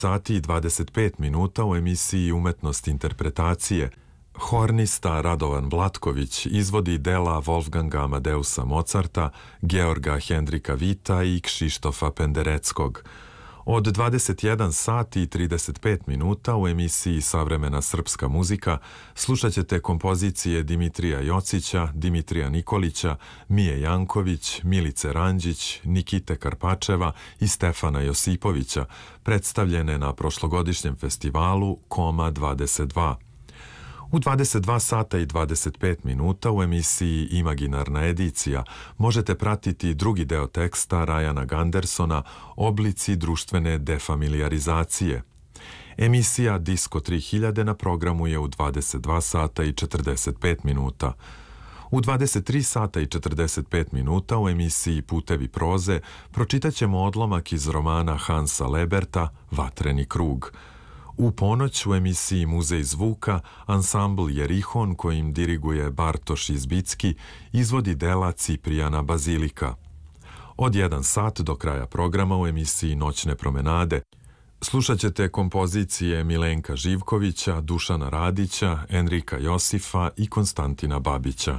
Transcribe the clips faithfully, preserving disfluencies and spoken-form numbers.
sati i dvadeset pet minuta u emisiji Umetnost interpretacije. Hornista Radovan Vlatković izvodi dela Wolfganga Amadeusa Mozarta, Georga Hendrika Vita i Kšištofa Pendereckog. Od dvadeset jedan sati i trideset pet minuta u emisiji Savremena srpska muzika slušat ćete kompozicije Dimitrija Jocića, Dimitrija Nikolića, Mije Janković, Milice Ranđić, Nikite Karpačeva i Stefana Josipovića, predstavljene na prošlogodišnjem festivalu Koma dvadeset dva. U dvadeset dva sata i dvadeset pet minuta u emisiji Imaginarna edicija možete pratiti drugi deo teksta Rajana Gandersona Oblici društvene defamiliarizacije. Emisija Disko tri hiljade na programu je u dvadeset dva sata i četrdeset pet minuta. U dvadeset tri sata i četrdeset pet minuta u emisiji Putevi proze pročitat ćemo odlomak iz romana Hansa Leberta Vatreni krug. U ponoć u emisiji Muzej zvuka ansambl Jerihon, kojim diriguje Bartoš Izbicki, izvodi dela Ciprijana Bazilika. Od jedan sat do kraja programa u emisiji Noćne promenade slušat ćete kompozicije Milenka Živkovića, Dušana Radića, Enrika Josifa i Konstantina Babića.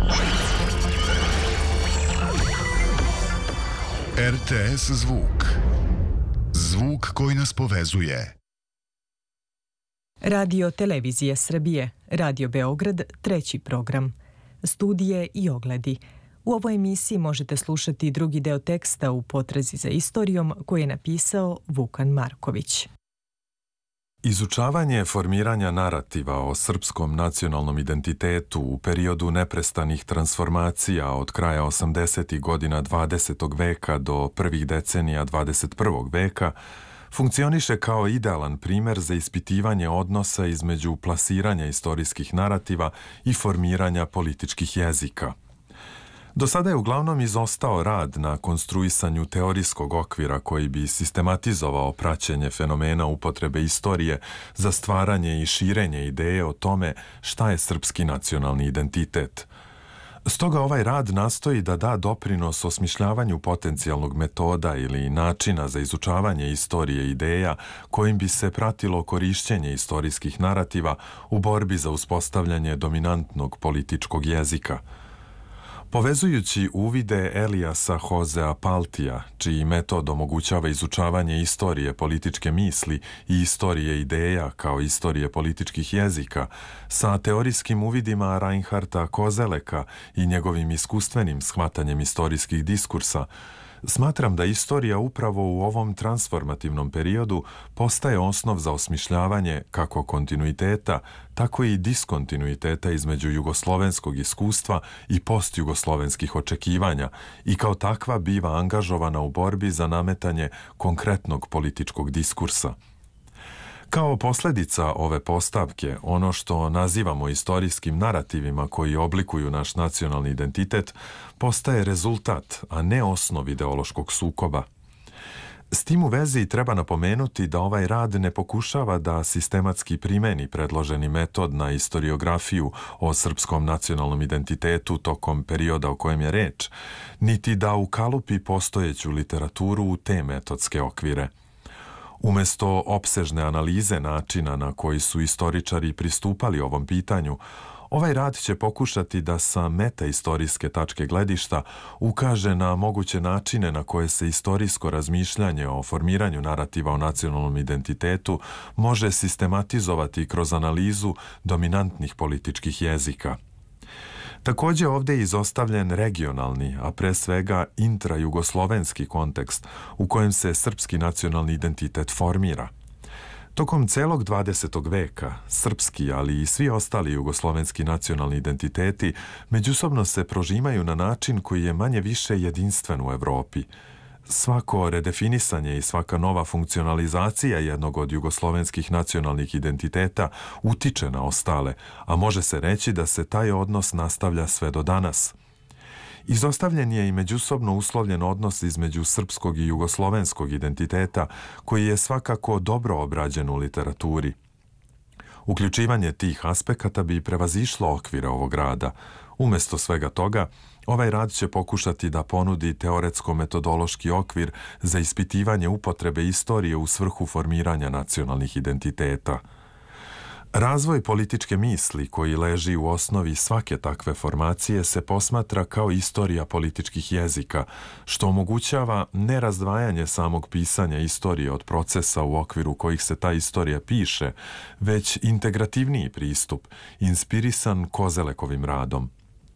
R T S Zvuk. Zvuk koji nas povezuje. Radio Televizija Srbije, Radio Beograd, treći program. Studije i ogledi. U ovoj emisiji možete slušati drugi deo teksta U potrazi za istorijom koji je napisao Vukan Marković. Izučavanje formiranja narativa o srpskom nacionalnom identitetu u periodu neprestanih transformacija od kraja osamdesetih godina dvadesetog veka do prvih decenija dvadeset prvog veka funkcioniše kao idealan primer za ispitivanje odnosa između plasiranja istorijskih narativa i formiranja političkih jezika. Do sada je uglavnom izostao rad na konstruisanju teorijskog okvira koji bi sistematizovao praćenje fenomena upotrebe istorije za stvaranje i širenje ideje o tome šta je srpski nacionalni identitet. Stoga ovaj rad nastoji da da doprinos osmišljavanju potencijalnog metoda ili načina za izučavanje istorije ideja kojim bi se pratilo korišćenje istorijskih narativa u borbi za uspostavljanje dominantnog političkog jezika. Povezujući uvide Elijasa Hozea Paltija, čiji metod omogućava izučavanje istorije političke misli i istorije ideja kao istorije političkih jezika, sa teorijskim uvidima Reinharta Kozeleka i njegovim iskustvenim shvatanjem istorijskih diskursa, smatram da istorija upravo u ovom transformativnom periodu postaje osnov za osmišljavanje kako kontinuiteta, tako i diskontinuiteta između jugoslovenskog iskustva i postjugoslovenskih očekivanja i kao takva biva angažovana u borbi za nametanje konkretnog političkog diskursa. Kao posljedica ove postavke, ono što nazivamo istorijskim narativima koji oblikuju naš nacionalni identitet, postaje rezultat, a ne osnov ideološkog sukoba. S tim u vezi treba napomenuti da ovaj rad ne pokušava da sistematski primeni predloženi metod na istoriografiju o srpskom nacionalnom identitetu tokom perioda o kojem je reč, niti da ukalupi postojeću literaturu u te metodske okvire. Umesto opsežne analize načina na koji su istoričari pristupali ovom pitanju, ovaj rad će pokušati da sa metaistorijske tačke gledišta ukaže na moguće načine na koje se istorijsko razmišljanje o formiranju narativa o nacionalnom identitetu može sistematizovati kroz analizu dominantnih političkih jezika. Također ovdje je izostavljen regionalni, a pre svega intrajugoslovenski kontekst u kojem se srpski nacionalni identitet formira. Tokom celog dvadesetog veka, srpski, ali i svi ostali jugoslovenski nacionalni identiteti međusobno se prožimaju na način koji je manje više jedinstven u Evropi. Svako redefinisanje i svaka nova funkcionalizacija jednog od jugoslovenskih nacionalnih identiteta utiče na ostale, a može se reći da se taj odnos nastavlja sve do danas. Izostavljen je i međusobno uslovljen odnos između srpskog i jugoslovenskog identiteta, koji je svakako dobro obrađen u literaturi. Uključivanje tih aspekata bi prevazišlo okvire ovog rada. Umesto svega toga, Ovaj rad će pokušati da ponudi teoretsko-metodološki okvir za ispitivanje upotrebe istorije u svrhu formiranja nacionalnih identiteta. Razvoj političke misli koji leži u osnovi svake takve formacije se posmatra kao istorija političkih jezika, što omogućava ne razdvajanje samog pisanja istorije od procesa u okviru kojih se ta istorija piše, već integrativniji pristup, inspirisan Kozelekovim radom.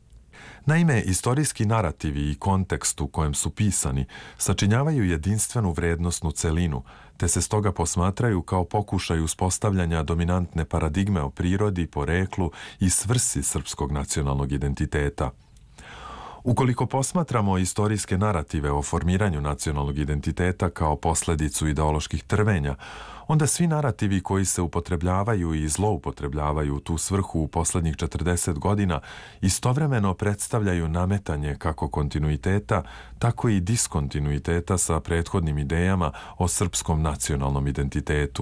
Naime, istorijski narativi i kontekst u kojem su pisani sačinjavaju jedinstvenu vrednosnu celinu, te se stoga posmatraju kao pokušaj uspostavljanja dominantne paradigme o prirodi, poreklu i svrsi srpskog nacionalnog identiteta. Ukoliko posmatramo istorijske narative o formiranju nacionalnog identiteta kao posledicu ideoloških trvenja, onda svi narativi koji se upotrebljavaju i zloupotrebljavaju u tu svrhu u poslednjih četrdeset godina istovremeno predstavljaju nametanje kako kontinuiteta, tako i diskontinuiteta sa prethodnim idejama o srpskom nacionalnom identitetu.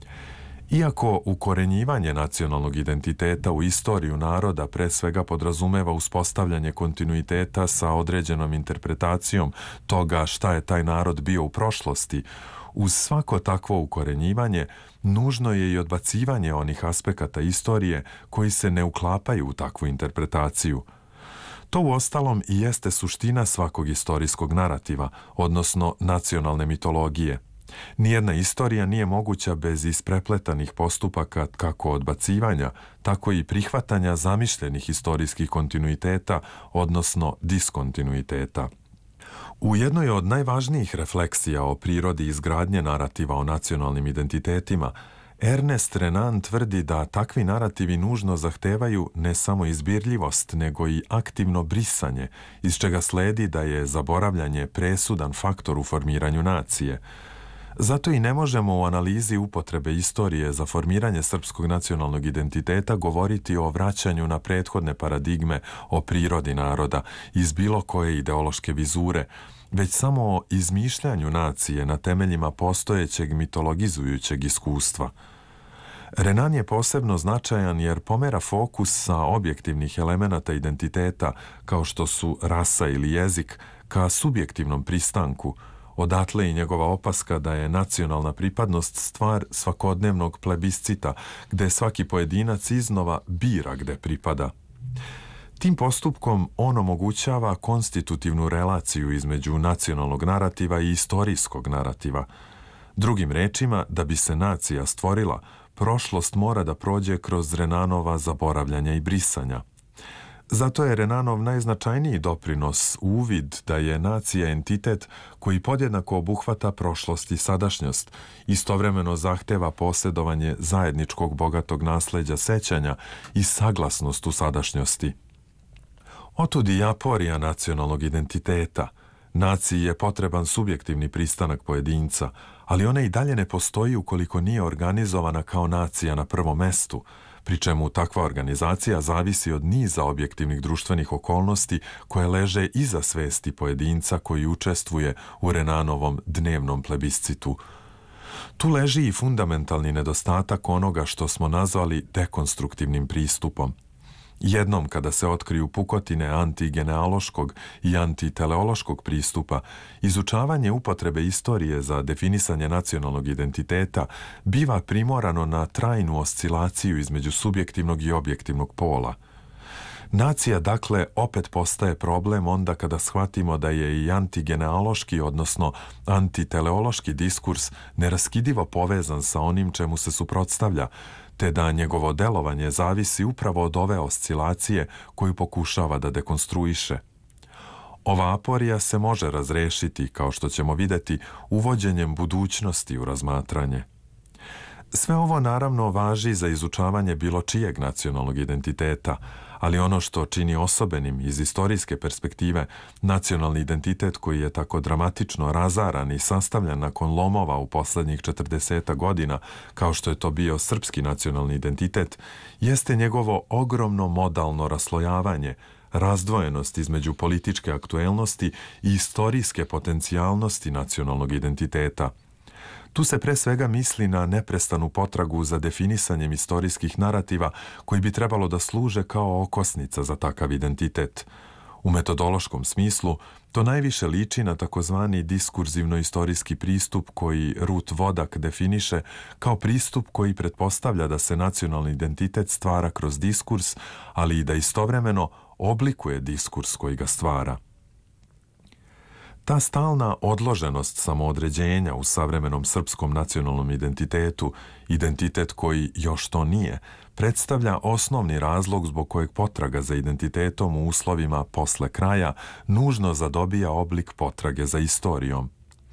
Iako ukorenjivanje nacionalnog identiteta u istoriju naroda pre svega podrazumeva uspostavljanje kontinuiteta sa određenom interpretacijom toga šta je taj narod bio u prošlosti, uz svako takvo ukorenjivanje nužno je i odbacivanje onih aspekata istorije koji se ne uklapaju u takvu interpretaciju. To uostalom i jeste suština svakog istorijskog narativa, odnosno nacionalne mitologije. Nijedna istorija nije moguća bez isprepletanih postupaka kako odbacivanja, tako i prihvatanja zamišljenih istorijskih kontinuiteta, odnosno diskontinuiteta. U jednoj od najvažnijih refleksija o prirodi izgradnje narativa o nacionalnim identitetima, Ernest Renan tvrdi da takvi narativi nužno zahtevaju ne samo izbirljivost, nego i aktivno brisanje, iz čega sledi da je zaboravljanje presudan faktor u formiranju nacije. Zato i ne možemo u analizi upotrebe istorije za formiranje srpskog nacionalnog identiteta govoriti o vraćanju na prethodne paradigme o prirodi naroda iz bilo koje ideološke vizure, već samo o izmišljanju nacije na temeljima postojećeg mitologizujućeg iskustva. Renan je posebno značajan jer pomera fokus sa objektivnih elemenata identiteta, kao što su rasa ili jezik, ka subjektivnom pristanku. Odatle i njegova opaska da je nacionalna pripadnost stvar svakodnevnog plebiscita, gde svaki pojedinac iznova bira gde pripada. Tim postupkom on omogućava konstitutivnu relaciju između nacionalnog narativa i istorijskog narativa. Drugim rečima, da bi se nacija stvorila, prošlost mora da prođe kroz Renanova zaboravljanja i brisanja. Zato je Renanov najznačajniji doprinos uvid da je nacija entitet koji podjednako obuhvata prošlost i sadašnjost, istovremeno zahteva posjedovanje zajedničkog bogatog nasleđa sećanja i saglasnost u sadašnjosti. Otud i aporija nacionalnog identiteta. Naciji je potreban subjektivni pristanak pojedinca, ali ona i dalje ne postoji ukoliko nije organizovana kao nacija na prvom mestu, pri čemu takva organizacija zavisi od niza objektivnih društvenih okolnosti koje leže iza svesti pojedinca koji učestvuje u Renanovom dnevnom plebiscitu. Tu leži i fundamentalni nedostatak onoga što smo nazvali dekonstruktivnim pristupom. Jednom kada se otkriju pukotine antigenealoškog i antiteleološkog pristupa, izučavanje upotrebe istorije za definisanje nacionalnog identiteta biva primorano na trajnu oscilaciju između subjektivnog i objektivnog pola. Nacija, dakle, opet postaje problem onda kada shvatimo da je i antigenealoški, odnosno antiteleološki diskurs neraskidivo povezan sa onim čemu se suprotstavlja, te da njegovo delovanje zavisi upravo od ove oscilacije koju pokušava da dekonstruiše. Ova aporija se može razrešiti, kao što ćemo videti, uvođenjem budućnosti u razmatranje. Sve ovo naravno važi za izučavanje bilo čijeg nacionalnog identiteta, ali ono što čini osobenim iz istorijske perspektive nacionalni identitet koji je tako dramatično razaran i sastavljan nakon lomova u poslednjih četrdeset godina, kao što je to bio srpski nacionalni identitet, jeste njegovo ogromno modalno raslojavanje, razdvojenost između političke aktuelnosti i istorijske potencijalnosti nacionalnog identiteta. Tu se pre svega misli na neprestanu potragu za definisanjem istorijskih narativa koji bi trebalo da služe kao okosnica za takav identitet. U metodološkom smislu to najviše liči na takozvani diskurzivno-istorijski pristup koji Ruth Wodak definiše kao pristup koji pretpostavlja da se nacionalni identitet stvara kroz diskurs, ali i da istovremeno oblikuje diskurs koji ga stvara. Ta stalna odloženost samoodređenja u savremenom srpskom nacionalnom identitetu, identitet koji još to nije, predstavlja osnovni razlog zbog kojeg potraga za identitetom u uslovima posle kraja nužno zadobija oblik potrage za istorijom.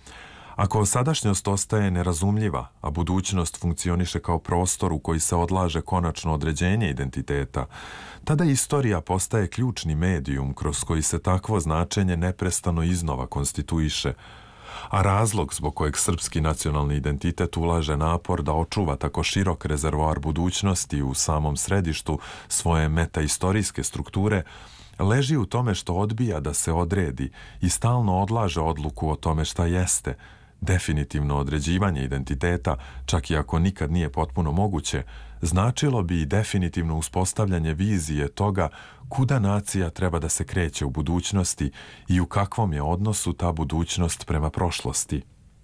Ako sadašnjost ostaje nerazumljiva, a budućnost funkcioniše kao prostor u koji se odlaže konačno određenje identiteta, tada istorija postaje ključni medijum kroz koji se takvo značenje neprestano iznova konstituiše, a razlog zbog kojeg srpski nacionalni identitet ulaže napor da očuva tako širok rezervoar budućnosti u samom središtu svoje metaistorijske strukture leži u tome što odbija da se odredi i stalno odlaže odluku o tome šta jeste. Definitivno određivanje identiteta, čak i ako nikad nije potpuno moguće, značilo bi i definitivno uspostavljanje vizije toga kuda nacija treba da se kreće u budućnosti i u kakvom je odnosu ta budućnost prema prošlosti.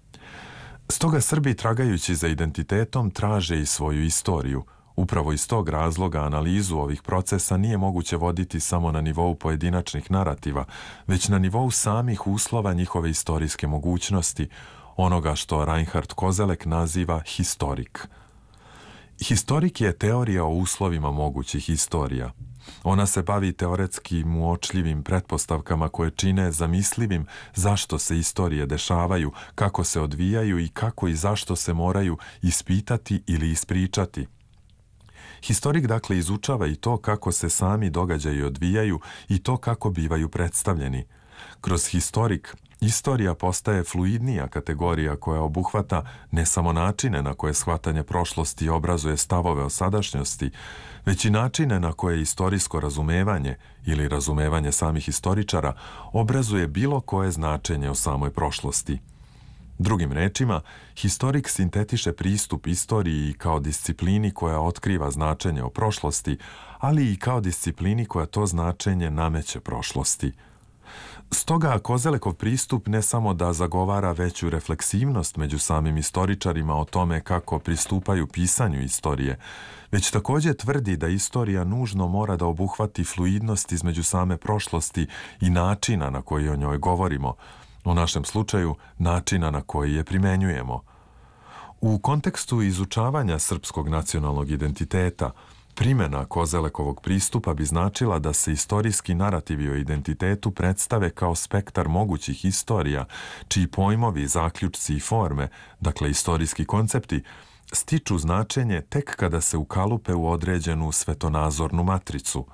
Stoga Srbi, tragajući za identitetom, traže i svoju istoriju. Upravo iz tog razloga analizu ovih procesa nije moguće voditi samo na nivou pojedinačnih narativa, već na nivou samih uslova njihove istorijske mogućnosti, onoga što Reinhard Koselleck naziva historik. Historik je teorija o uslovima mogućih istorija. Ona se bavi teoretskim uočljivim pretpostavkama koje čine zamislivim zašto se istorije dešavaju, kako se odvijaju i kako i zašto se moraju ispitati ili ispričati. Historik dakle izučava i to kako se sami događaji odvijaju i to kako bivaju predstavljeni. Kroz historik, istorija postaje fluidnija kategorija koja obuhvata ne samo načine na koje shvatanje prošlosti obrazuje stavove o sadašnjosti, već i načine na koje istorijsko razumevanje ili razumevanje samih historičara obrazuje bilo koje značenje o samoj prošlosti. Drugim rečima, historik sintetiše pristup istoriji kao disciplini koja otkriva značenje o prošlosti, ali i kao disciplini koja to značenje nameće prošlosti. Stoga Koselleckov pristup ne samo da zagovara veću refleksivnost među samim istoričarima o tome kako pristupaju pisanju istorije, već također tvrdi da istorija nužno mora da obuhvati fluidnost između same prošlosti i načina na koji o njoj govorimo, u našem slučaju načina na koji je primenjujemo. U kontekstu izučavanja srpskog nacionalnog identiteta, primjena Koselleckovog pristupa bi značila da se istorijski narativi o identitetu predstave kao spektar mogućih istorija, čiji pojmovi, zaključci i forme, dakle istorijski koncepti, stiču značenje tek kada se ukalupe u određenu svetonazornu matricu.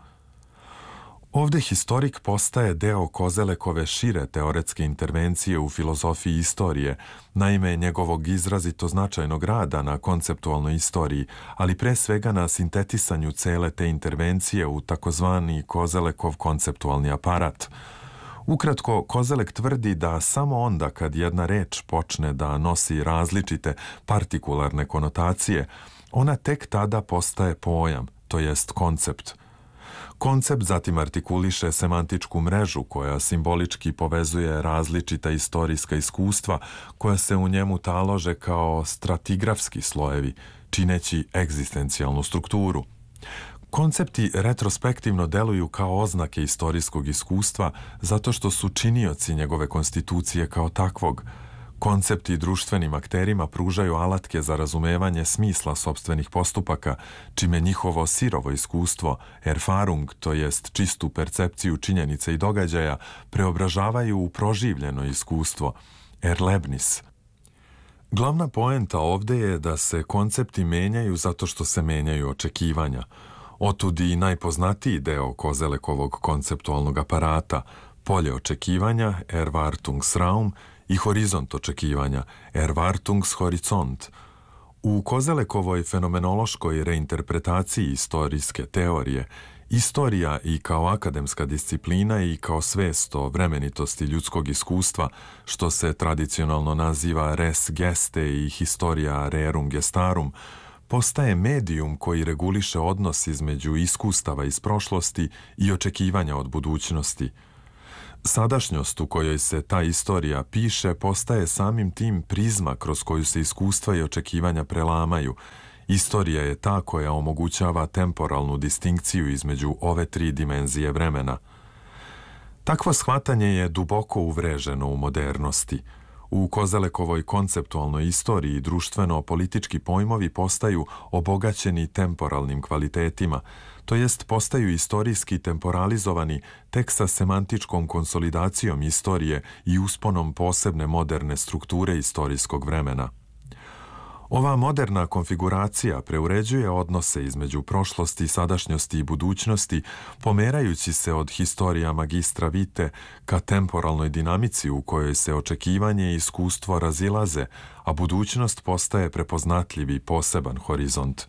Ovdje historik postaje deo Koselleckove šire teoretske intervencije u filozofiji istorije, naime njegovog izrazito značajnog rada na konceptualnoj istoriji, ali pre svega na sintetisanju cele te intervencije u takozvani Koselleckov konceptualni aparat. Ukratko, Koselleck tvrdi da samo onda kad jedna reč počne da nosi različite partikularne konotacije, ona tek tada postaje pojam, to jest koncept. Koncept zatim artikuliše semantičku mrežu koja simbolički povezuje različita istorijska iskustva koja se u njemu talože kao stratigrafski slojevi, čineći egzistencijalnu strukturu. Koncepti retrospektivno deluju kao oznake istorijskog iskustva zato što su činioci njegove konstitucije kao takvog. Koncepti društvenim akterima pružaju alatke za razumevanje smisla sopstvenih postupaka, čime njihovo sirovo iskustvo, erfahrung, to jest čistu percepciju činjenica i događaja, preobražavaju u proživljeno iskustvo, erlebnis. Glavna poenta ovdje je da se koncepti menjaju zato što se menjaju očekivanja. Otud i najpoznatiji deo Koselleckovog konceptualnog aparata, polje očekivanja, Erwartungsraum, i horizont očekivanja, Erwartungshorizont. U Koselleckovoj fenomenološkoj reinterpretaciji istorijske teorije, istorija i kao akademska disciplina i kao svest o vremenitosti ljudskog iskustva, što se tradicionalno naziva res geste i historia rerum gestarum, postaje medijum koji reguliše odnos između iskustava iz prošlosti i očekivanja od budućnosti. Sadašnjost u kojoj se ta istorija piše postaje samim tim prizma kroz koju se iskustva i očekivanja prelamaju. Istorija je ta koja omogućava temporalnu distinkciju između ove tri dimenzije vremena. Takvo shvatanje je duboko uvreženo u modernosti. U Kozelekovoj konceptualnoj istoriji društveno-politički pojmovi postaju obogaćeni temporalnim kvalitetima, to jest postaju istorijski temporalizovani tek sa semantičkom konsolidacijom istorije i usponom posebne moderne strukture istorijskog vremena. Ova moderna konfiguracija preuređuje odnose između prošlosti, sadašnjosti i budućnosti, pomerajući se od historija magistra vite ka temporalnoj dinamici u kojoj se očekivanje i iskustvo razilaze, a budućnost postaje prepoznatljiv i poseban horizont.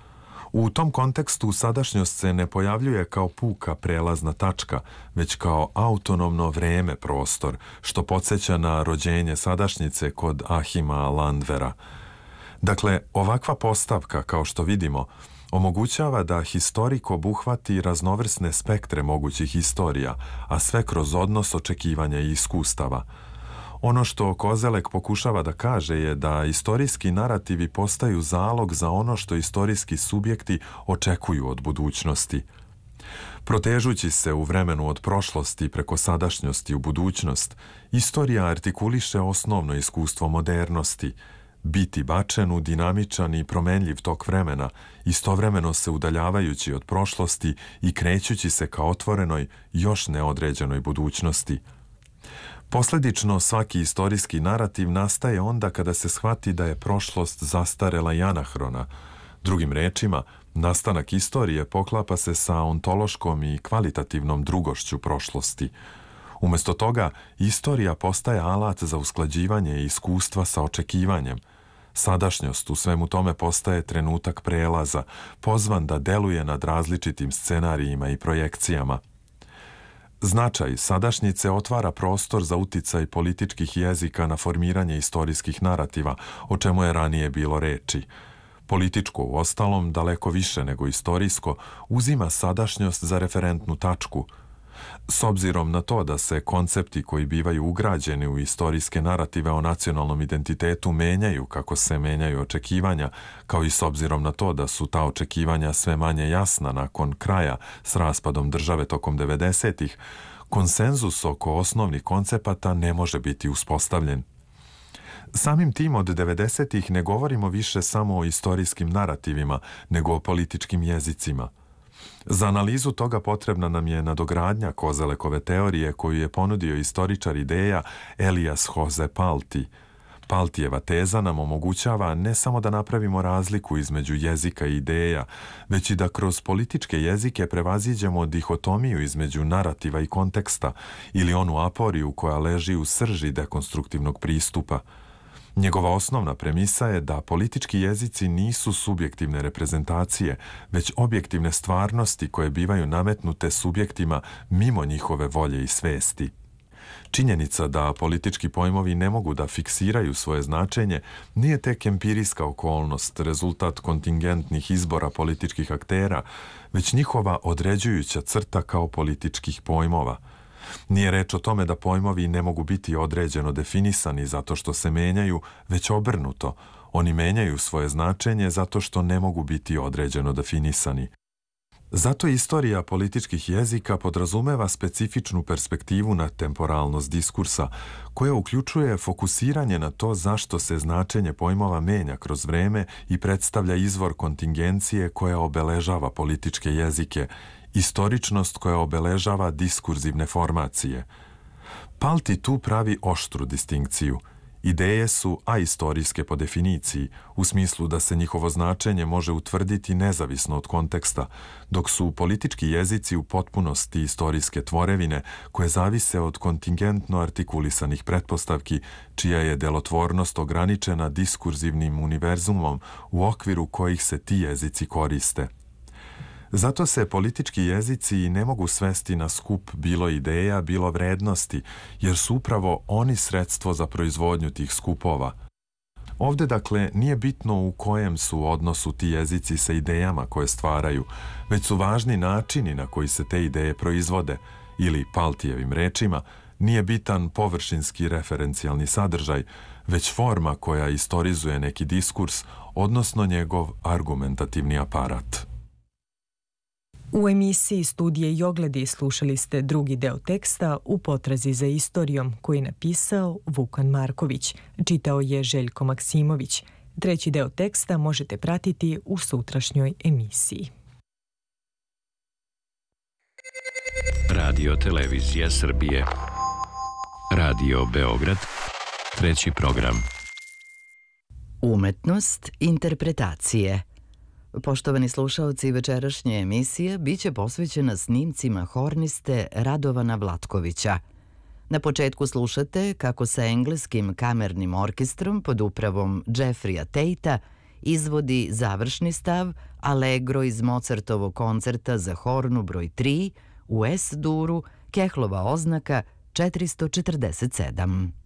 U tom kontekstu sadašnjost se ne pojavljuje kao puka prelazna tačka, već kao autonomno vreme prostor, što podsjeća na rođenje sadašnjice kod Achima Landvera. Dakle, ovakva postavka, kao što vidimo, omogućava da historik obuhvati raznovrsne spektre mogućih historija, a sve kroz odnos očekivanja i iskustava. Ono što Kozelek pokušava da kaže je da istorijski narativi postaju zalog za ono što istorijski subjekti očekuju od budućnosti. Protežući se u vremenu od prošlosti preko sadašnjosti u budućnost, istorija artikuliše osnovno iskustvo modernosti, biti bačen u dinamičan i promenljiv tok vremena, istovremeno se udaljavajući od prošlosti i krećući se ka otvorenoj, još neodređenoj budućnosti. Posledično, svaki istorijski narativ nastaje onda kada se shvati da je prošlost zastarela i anahrona. Drugim rečima, nastanak istorije poklapa se sa ontološkom i kvalitativnom drugošću prošlosti. Umjesto toga, istorija postaje alat za usklađivanje iskustva sa očekivanjem. Sadašnjost u svemu tome postaje trenutak prelaza, pozvan da deluje nad različitim scenarijima i projekcijama. Značaj sadašnjice otvara prostor za uticaj političkih jezika na formiranje istorijskih narativa, o čemu je ranije bilo reči. Političko, u ostalom, daleko više nego istorijsko, uzima sadašnjost za referentnu tačku. S obzirom na to da se koncepti koji bivaju ugrađeni u istorijske narative o nacionalnom identitetu menjaju kako se menjaju očekivanja, kao i s obzirom na to da su ta očekivanja sve manje jasna nakon kraja s raspadom države tokom devedesetih, konsenzus oko osnovnih koncepata ne može biti uspostavljen. Samim tim od devedesetih ne govorimo više samo o istorijskim narativima, nego o političkim jezicima. Za analizu toga potrebna nam je nadogradnja Kozelekove teorije koju je ponudio istoričar ideja Elias Jose Palti. Paltijeva teza nam omogućava ne samo da napravimo razliku između jezika i ideja, već i da kroz političke jezike prevaziđemo dihotomiju između narativa i konteksta ili onu aporiju koja leži u srži dekonstruktivnog pristupa. Njegova osnovna premisa je da politički jezici nisu subjektivne reprezentacije, već objektivne stvarnosti koje bivaju nametnute subjektima mimo njihove volje i svesti. Činjenica da politički pojmovi ne mogu da fiksiraju svoje značenje nije tek empirijska okolnost, rezultat kontingentnih izbora političkih aktera, već njihova određujuća crta kao političkih pojmova. Nije reč o tome da pojmovi ne mogu biti određeno definisani zato što se menjaju, već obrnuto. Oni menjaju svoje značenje zato što ne mogu biti određeno definisani. Zato istorija političkih jezika podrazumeva specifičnu perspektivu na temporalnost diskursa, koja uključuje fokusiranje na to zašto se značenje pojmova menja kroz vreme i predstavlja izvor kontingencije koja obeležava političke jezike, istoričnost koja obeležava diskurzivne formacije. Palti tu pravi oštru distinkciju. Ideje su aistorijske po definiciji, u smislu da se njihovo značenje može utvrditi nezavisno od konteksta, dok su politički jezici u potpunosti istorijske tvorevine koje zavise od kontingentno artikulisanih pretpostavki, čija je delotvornost ograničena diskurzivnim univerzumom u okviru kojih se ti jezici koriste. Zato se politički jezici ne mogu svesti na skup bilo ideja, bilo vrednosti, jer su upravo oni sredstvo za proizvodnju tih skupova. Ovde, dakle, nije bitno u kojem su odnosu ti jezici sa idejama koje stvaraju, već su važni načini na koji se te ideje proizvode, ili Paltijevim rečima, Nije bitan površinski referencijalni sadržaj, već forma koja istorizuje neki diskurs, odnosno njegov argumentativni aparat. U emisiji Studije i ogledi slušali ste drugi deo teksta U potrazi za istorijom koji je napisao Vukan Marković, čitao je Željko Maksimović. Treći deo teksta možete pratiti u sutrašnjoj emisiji. Radio Televizija Srbije. Radio Beograd. Treći program. Umetnost interpretacije. Poštovani slušaoci, večerašnje emisije biće posvećena snimcima horniste Radovana Vlatkovića. Na početku slušate kako sa engleskim kamernim orkestrom pod upravom Jeffreya Tatea izvodi završni stav Allegro iz Mozartovog koncerta za hornu broj tri u es-duru, Kehlova oznaka četiristo četrdeset sedam.